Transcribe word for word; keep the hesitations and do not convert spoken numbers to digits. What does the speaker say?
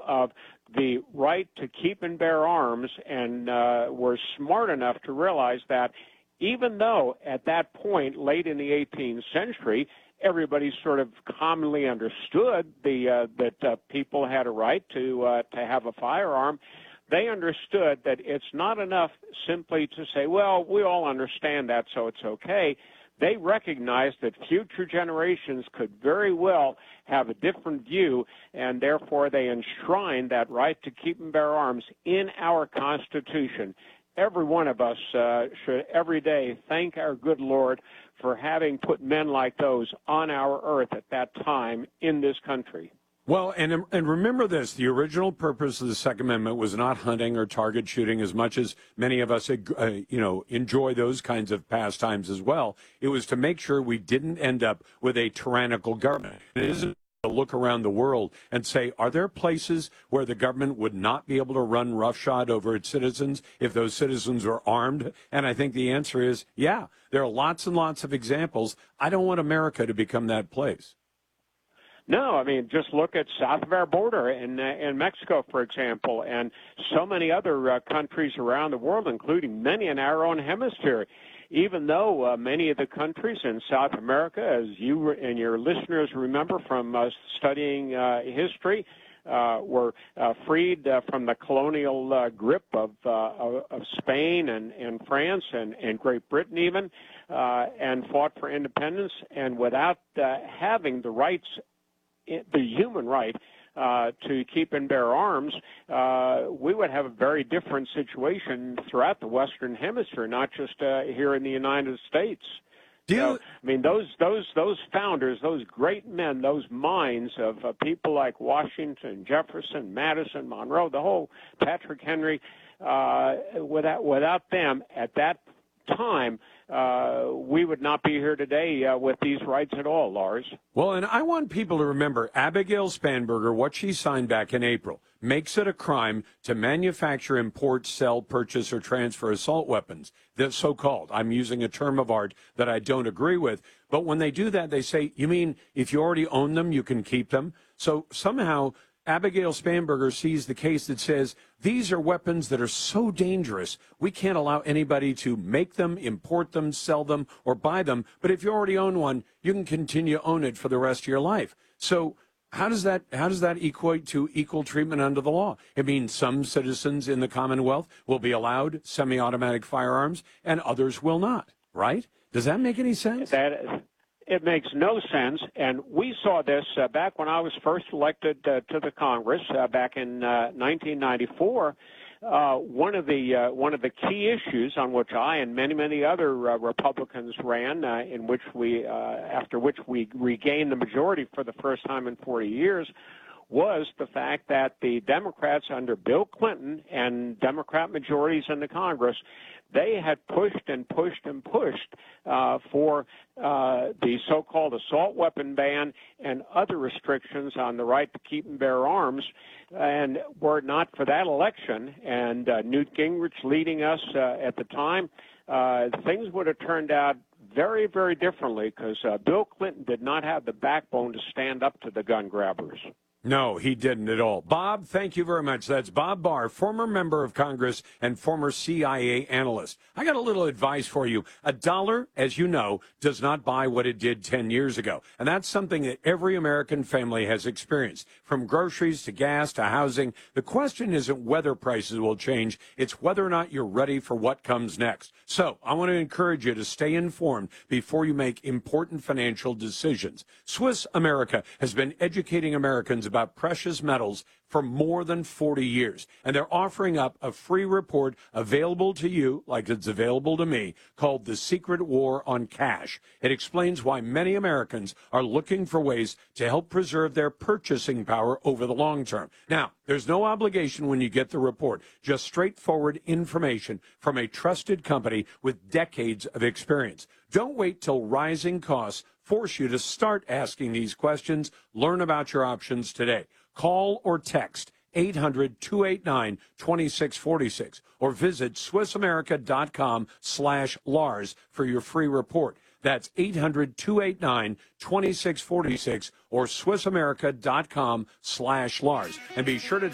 of the right to keep and bear arms, and uh, were smart enough to realize that even though at that point, late in the eighteenth century, everybody sort of commonly understood the uh, that uh, people had a right to uh, to have a firearm, they understood that it's not enough simply to say, well, we all understand that, so it's okay. They recognized that future generations could very well have a different view, and therefore they enshrined that right to keep and bear arms in our Constitution. Every one of us uh, should every day thank our good Lord for having put men like those on our earth at that time in this country. Well, and and remember this, the original purpose of the Second Amendment was not hunting or target shooting, as much as many of us, uh, you know, enjoy those kinds of pastimes as well. It was to make sure we didn't end up with a tyrannical government. It isn't to look around the world and say, are there places where the government would not be able to run roughshod over its citizens if those citizens were armed? And I think the answer is, yeah, there are lots and lots of examples. I don't want America to become that place. No, I mean, just look at south of our border in, uh, in Mexico, for example, and so many other uh, countries around the world, including many in our own hemisphere. Even though uh, many of the countries in South America, as you and your listeners remember from uh, studying uh, history, uh, were uh, freed uh, from the colonial uh, grip of, uh, of, of Spain and, and France and, and Great Britain even, uh, and fought for independence, and without uh, having the rights, the human right uh, to keep and bear arms, uh, we would have a very different situation throughout the Western Hemisphere, not just uh, here in the United States. Do you, so, I mean, those those those founders, those great men, those minds of uh, people like Washington, Jefferson, Madison, Monroe, the whole Patrick Henry, uh, without without them at that time, uh, we would not be here today uh, with these rights at all, Lars. Well, and I want people to remember Abigail Spanberger, what she signed back in April, makes it a crime to manufacture, import, sell, purchase, or transfer assault weapons. The so-called, I'm using a term of art that I don't agree with, but when they do that, they say, you mean if you already own them, you can keep them? So somehow Abigail Spanberger sees the case that says these are weapons that are so dangerous, we can't allow anybody to make them, import them, sell them, or buy them. But if you already own one, you can continue to own it for the rest of your life. So how does that how does that equate to equal treatment under the law? It means some citizens in the Commonwealth will be allowed semi-automatic firearms and others will not, right? Does that make any sense? That is. It makes no sense, and we saw this uh, back when I was first elected uh, to the Congress uh, back in uh, nineteen ninety-four. Uh, one of the uh, one of the key issues on which I and many many other uh, Republicans ran, uh, in which we uh, after which we regained the majority for the first time in forty years, was the fact that the Democrats under Bill Clinton and Democrat majorities in the Congress, they had pushed and pushed and pushed uh, for uh, the so-called assault weapon ban and other restrictions on the right to keep and bear arms. And were it not for that election and uh, Newt Gingrich leading us uh, at the time, uh, things would have turned out very, very differently because uh, Bill Clinton did not have the backbone to stand up to the gun grabbers. No, he didn't at all. Bob, thank you very much. That's Bob Barr, former member of Congress and former C I A analyst. I got a little advice for you. A dollar, as you know, does not buy what it did ten years ago. And that's something that every American family has experienced, from groceries to gas to housing. The question isn't whether prices will change. It's whether or not you're ready for what comes next. So I want to encourage you to stay informed before you make important financial decisions. Swiss America has been educating Americans about about precious metals for more than forty years. And they're offering up a free report available to you, like it's available to me, called The Secret War on Cash. It explains why many Americans are looking for ways to help preserve their purchasing power over the long term. Now, there's no obligation when you get the report, just straightforward information from a trusted company with decades of experience. Don't wait till rising costs force you to start asking these questions. Learn about your options today. Call or text eight hundred, two eight nine, two six four six or visit swissamerica.com slash Lars for your free report. That's eight hundred, two eight nine, two six four six or swissamerica.com slash Lars. And be sure to